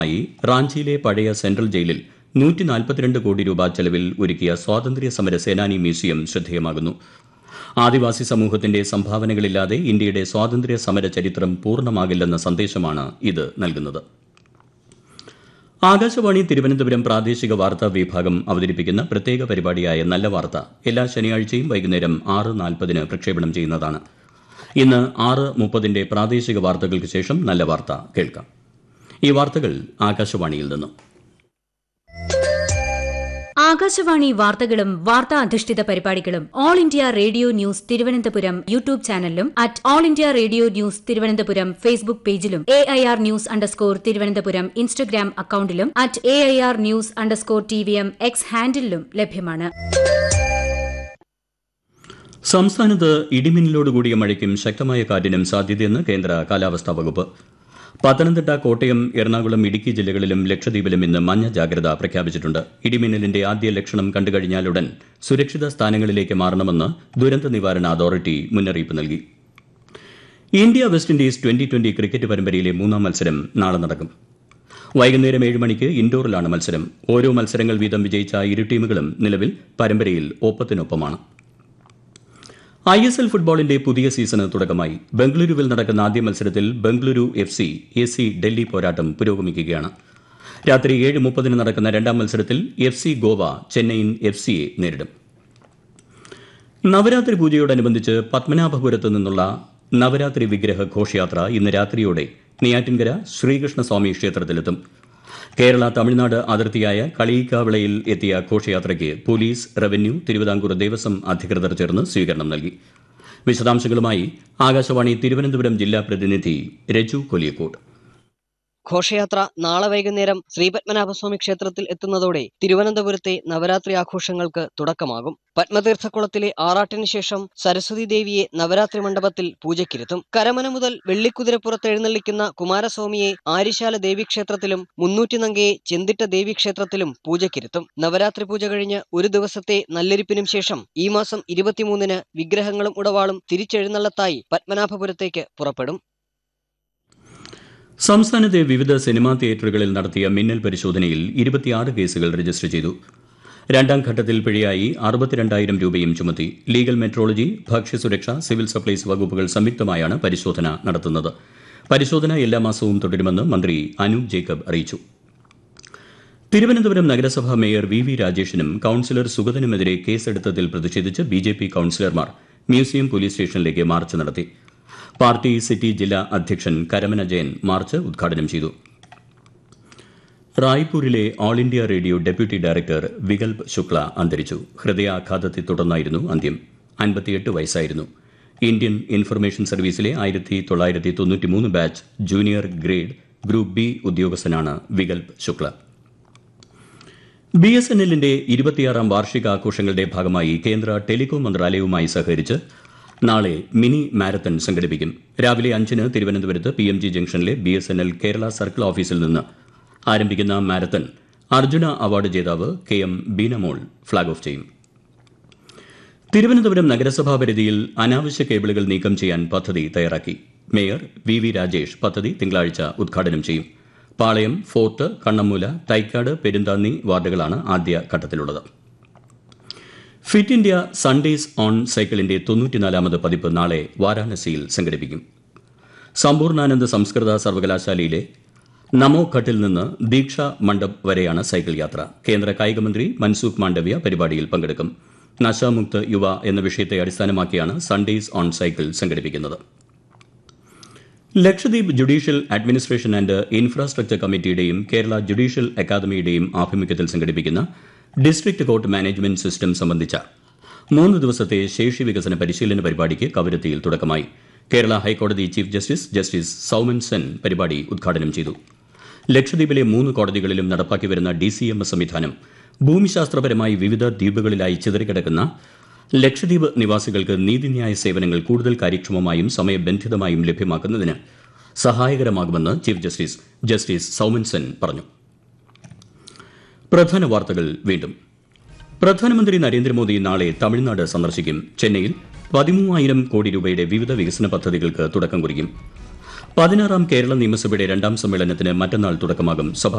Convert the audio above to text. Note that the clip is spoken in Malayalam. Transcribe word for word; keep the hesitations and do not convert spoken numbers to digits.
ായി റാഞ്ചിയിലെ പഴയ സെൻട്രൽ ജയിലിൽ നൂറ്റി നാൽപ്പത്തിരണ്ട് കോടി രൂപ ചെലവിൽ ഒരുക്കിയ സ്വാതന്ത്ര്യ സമര സേനാനി മ്യൂസിയം ശ്രദ്ധേയമാകുന്നു. ആദിവാസി സമൂഹത്തിന്റെ സംഭാവനകളില്ലാതെ ഇന്ത്യയുടെ സ്വാതന്ത്ര്യ സമര ചരിത്രം പൂർണ്ണമാകില്ലെന്ന സന്ദേശമാണ് ഇത് നൽകുന്നത്. ആകാശവാണി തിരുവനന്തപുരം പ്രാദേശിക വാർത്താ വിഭാഗം അവതരിപ്പിക്കുന്ന പ്രത്യേക പരിപാടിയായ നല്ല വാർത്ത എല്ലാ ശനിയാഴ്ചയും വൈകുന്നേരം ആറ് നാൽപ്പതിന് പ്രക്ഷേപണം ചെയ്യുന്നതാണ്. ഇന്ന് ആറ് മുപ്പതിന്റെ പ്രാദേശിക വാർത്തകൾക്ക് ശേഷം നല്ല വാർത്ത കേൾക്കാം. ഈ വാർത്തകൾ ആകാശവാണിയിൽ നിന്നും. ആകാശവാണി വാർത്തകളും വാർത്താ അധിഷ്ഠിത പരിപാടികളും all India radio news Thiruvananthapuram YouTube ചാനലിലും at all India radio news Thiruvananthapuram Facebook പേജിലും A I R news underscore Thiruvananthapuram Instagram അക്കൌണ്ടിലും at A I R news underscore T V M X ഹാൻഡിലും ലഭ്യമാണ്. സംസ്ഥാനത്ത് ഇടിമിന്നലോടുകൂടിയ മഴയ്ക്കും ശക്തമായ കാറ്റിനും സാധ്യതയെന്ന് കേന്ദ്ര കാലാവസ്ഥാ വകുപ്പ്. പത്തനംതിട്ട, കോട്ടയം, എറണാകുളം, ഇടുക്കി ജില്ലകളിലും ലക്ഷദ്വീപിലും ഇന്ന് മഞ്ഞ ജാഗ്രത പ്രഖ്യാപിച്ചിട്ടുണ്ട്. ഇടിമിന്നലിന്റെ ആദ്യ ലക്ഷണം കണ്ടുകഴിഞ്ഞാലുടൻ സുരക്ഷിത സ്ഥാനങ്ങളിലേക്ക് മാറണമെന്ന് ദുരന്ത നിവാരണ അതോറിറ്റി മുന്നറിയിപ്പ് നൽകി. India west Indies twenty twenty cricket പരമ്പരയിലെ മൂന്നാം മത്സരം നാളെ നടക്കും. വൈകുന്നേരം ഏഴ് മണിക്ക് ഇൻഡോറിലാണ് മത്സരം. ഓരോ മത്സരങ്ങൾ വീതം വിജയിച്ച ഇരു ടീമുകളും നിലവിൽ പരമ്പരയിൽ ഒപ്പത്തിനൊപ്പമാണ്. ഐ എസ് എൽ ഫുട്ബോളിന്റെ പുതിയ സീസണ് തുടക്കമായി. ബംഗളൂരുവിൽ നടക്കുന്ന ആദ്യ മത്സരത്തിൽ Bengaluru F C A C Delhi പോരാട്ടം പുരോഗമിക്കുകയാണ്. രാത്രി ഏഴ് മുപ്പതിന് നടക്കുന്ന രണ്ടാം മത്സരത്തിൽ F C Goa Chennaiyin F സിയെ നേരിടും. നവരാത്രി പൂജയോടനുബന്ധിച്ച് പത്മനാഭപുരത്ത് നിന്നുള്ള നവരാത്രി വിഗ്രഹ ഘോഷയാത്ര ഇന്ന് രാത്രിയോടെ നെയ്യാറ്റിൻകര ശ്രീകൃഷ്ണസ്വാമി ക്ഷേത്രത്തിലെത്തും. കേരള തമിഴ്നാട് അതിർത്തിയായ കളിയിക്കാവിളയിൽ എത്തിയ ഘോഷയാത്രയ്ക്ക് പോലീസ്, റവന്യൂ, തിരുവിതാംകൂർ ദേവസ്വം അധികൃതർ ചേർന്ന് സ്വീകരണം നൽകി. വിശദാംശങ്ങളുമായി ആകാശവാണി തിരുവനന്തപുരം ജില്ലാ പ്രതിനിധി രജു കൊലിയക്കോട്. ഘോഷയാത്ര നാളെ വൈകുന്നേരം ശ്രീപത്മനാഭസ്വാമി ക്ഷേത്രത്തിൽ എത്തുന്നതോടെ തിരുവനന്തപുരത്തെ നവരാത്രി ആഘോഷങ്ങൾക്ക് തുടക്കമാകും. പത്മതീർത്ഥക്കുളത്തിലെ ആറാട്ടിന് ശേഷം സരസ്വതി ദേവിയെ നവരാത്രി മണ്ഡപത്തിൽ പൂജയ്ക്കിരുത്തും. കരമന മുതൽ വെള്ളിക്കുതിരപ്പുറത്ത് എഴുന്നള്ളിക്കുന്ന കുമാരസ്വാമിയെ ആര്യശാല ദേവീക്ഷേത്രത്തിലും മുന്നൂറ്റിനങ്കയെ ചെന്തിട്ട ദേവീക്ഷേത്രത്തിലും പൂജയ്ക്കിരുത്തും. നവരാത്രി പൂജ കഴിഞ്ഞ് ഒരു ദിവസത്തെ നല്ലെരിപ്പിനും ശേഷം ഈ മാസം ഇരുപത്തിമൂന്നിന് വിഗ്രഹങ്ങളും ഉടവാളും തിരിച്ചെഴുന്നള്ളത്തായി പത്മനാഭപുരത്തേക്ക് പുറപ്പെടും. സംസ്ഥാനത്തെ വിവിധ സിനിമാ തിയേറ്ററുകളിൽ നടത്തിയ മിന്നൽ പരിശോധനയിൽ ഇരുപത്തിയാറ് കേസുകൾ രജിസ്റ്റർ ചെയ്തു. രണ്ടാം ഘട്ടത്തിൽ പിഴയായി അറുപത്തിരണ്ടായിരം രൂപയും ചുമത്തി. ലീഗൽ മെട്രോളജി, ഭക്ഷ്യസുരക്ഷ, സിവിൽ സപ്ലൈസ് വകുപ്പുകൾ സംയുക്തമായാണ് പരിശോധന നടത്തുന്നത്. പരിശോധന എല്ലാ മാസവും തുടരുമെന്ന് മന്ത്രി അനൂപ് ജേക്കബ് അറിയിച്ചു. തിരുവനന്തപുരം നഗരസഭാ മേയർ വി വി രാജേഷിനും കൌൺസിലർ സുഗതനുമെതിരെ കേസെടുത്തതിൽ പ്രതിഷേധിച്ച് B J P കൌൺസിലർമാർ museum police സ്റ്റേഷനിലേക്ക് മാർച്ച് നടത്തി. പാർട്ടി സിറ്റി ജില്ലാ അധ്യക്ഷൻ കരമന ജയൻ മാർച്ച് ഉദ്ഘാടനം ചെയ്തു. റായ്പൂരിലെ all India radio deputy director Vikalp Shukla അന്തരിച്ചു. ഹൃദയാഘാതത്തെ തുടർന്നായിരുന്നു അന്ത്യം. അൻപത്തിയെട്ട് വയസ്സായിരുന്നു. ഇന്ത്യൻ ഇൻഫർമേഷൻ സർവീസിലെ ആയിരത്തി തൊള്ളായിരത്തി തൊണ്ണൂറ്റി മൂന്ന് batch junior grade group B ഉദ്യോഗസ്ഥനാണ് Vikalp Shukla. B S N എല്ലിന്റെ ഇരുപത്തിയാറാം വാർഷികാഘോഷങ്ങളുടെ ഭാഗമായി കേന്ദ്ര ടെലികോം മന്ത്രാലയവുമായി സഹകരിച്ച് നാളെ മിനി മാരത്തൺ സംഘടിപ്പിക്കും. രാവിലെ അഞ്ചിന് തിരുവനന്തപുരത്ത് പി എം ജി ജംഗ്ഷനിലെ B S N L Kerala circle ഓഫീസിൽ നിന്ന് ആരംഭിക്കുന്ന മാരത്തൺ അർജുന അവാർഡ് ജേതാവ് K M Beenamol flag off ചെയ്യും. തിരുവനന്തപുരം നഗരസഭാ പരിധിയിൽ അനാവശ്യ കേബിളുകൾ നീക്കം ചെയ്യാൻ പദ്ധതി തയ്യാറാക്കി. മേയർ വി വി രാജേഷ് പദ്ധതി തിങ്കളാഴ്ച ഉദ്ഘാടനം ചെയ്യും. പാളയം, ഫോർട്ട്, കണ്ണമ്മൂല, തൈക്കാട്, പെരുന്താന്നി വാർഡുകളാണ് ആദ്യ ഘട്ടത്തിലുള്ളത്. ഫിറ്റ് ഇന്ത്യ സൺഡേസ് ഓൺ സൈക്കിളിന്റെ തൊണ്ണൂറ്റിനാലാമത് പതിപ്പ് നാളെ വാരാണസിയിൽ സംഘടിപ്പിക്കും. സമ്പൂർണ്ണാനന്ദ സംസ്കൃത സർവകലാശാലയിലെ നമോ ഘട്ടിൽ നിന്ന് ദീക്ഷ മണ്ഡപ് വരെയാണ് സൈക്കിൾ യാത്ര. കേന്ദ്ര കായികമന്ത്രി മൻസുഖ് മാണ്ഡവ്യ പരിപാടിയിൽ പങ്കെടുക്കും. നശാമുക്ത് യുവ എന്ന വിഷയത്തെ അടിസ്ഥാനമാക്കിയാണ് സൺഡേസ് ഓൺ സൈക്കിൾ സംഘടിപ്പിക്കുന്നത്. Lakshadweep judicial administration and infrastructure കമ്മിറ്റിയുടെയും Kerala judicial അക്കാദമിയുടെയും ആഭിമുഖ്യത്തിൽ സംഘടിപ്പിക്കുന്ന ഡിസ്ട്രിക്ട് കോർട്ട് മാനേജ്മെന്റ് സിസ്റ്റം സംബന്ധിച്ച മൂന്ന് ദിവസത്തെ ശേഷി വികസന പരിശീലന പരിപാടിക്ക് കവരത്തിയിൽ തുടക്കമായി. കേരള ഹൈക്കോടതി chief justice justice Soumen Sen പരിപാടി ഉദ്ഘാടനം ചെയ്തു. ലക്ഷദ്വീപിലെ മൂന്ന് കോടതികളിലും നടപ്പാക്കി വരുന്ന ഡി സി എം എസ് സംവിധാനം ഭൂമിശാസ്ത്രപരമായി വിവിധ ദ്വീപുകളിലായി ചിതറിക്കിടക്കുന്ന ലക്ഷദ്വീപ് നിവാസികൾക്ക് നീതിന്യായ സേവനങ്ങൾ കൂടുതൽ കാര്യക്ഷമമായും സമയബന്ധിതമായും ലഭ്യമാക്കുന്നതിന് സഹായകരമാകുമെന്ന് chief justice justice Soumen Sen പറഞ്ഞു. പ്രധാന വാർത്തകൾ വീണ്ടും. പ്രധാനമന്ത്രി നരേന്ദ്രമോദി നാളെ തമിഴ്നാട് സന്ദർശിക്കും. ചെന്നൈയിൽ പതിമൂവായിരം കോടി രൂപയുടെ വിവിധ വികസന പദ്ധതികൾക്ക് തുടക്കം കുറിക്കും. പതിനാറാം കേരള നിയമസഭയുടെ രണ്ടാം സമ്മേളനത്തിന് മറ്റന്നാൾ തുടക്കമാകും. സഭ